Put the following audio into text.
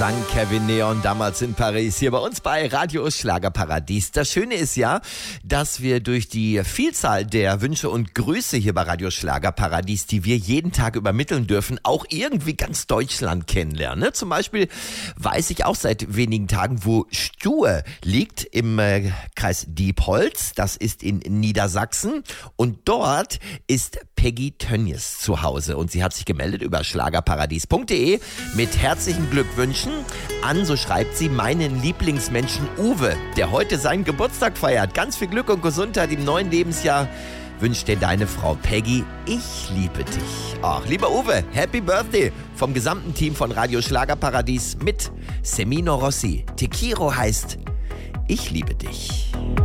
sang Kevin Neon damals in Paris, hier bei uns bei Radio Schlagerparadies. Das Schöne ist ja, dass wir durch die Vielzahl der Wünsche und Grüße hier bei Radio Schlagerparadies, die wir jeden Tag übermitteln dürfen, auch irgendwie ganz Deutschland kennenlernen. Ne? Zum Beispiel weiß ich auch seit wenigen Tagen, wo Stue liegt im Kreis Diepholz. Das ist in Niedersachsen. Und dort ist Peggy Tönnies zu Hause. Und sie hat sich gemeldet über schlagerparadies.de mit herzlichen Glückwünschen an, so schreibt sie, meinen Lieblingsmenschen Uwe, der heute seinen Geburtstag feiert. Ganz viel Glück und Gesundheit im neuen Lebensjahr wünscht dir deine Frau Peggy. Ich liebe dich. Ach, lieber Uwe, Happy Birthday vom gesamten Team von Radio Schlagerparadies mit Semino Rossi. Te quiero heißt Ich liebe dich.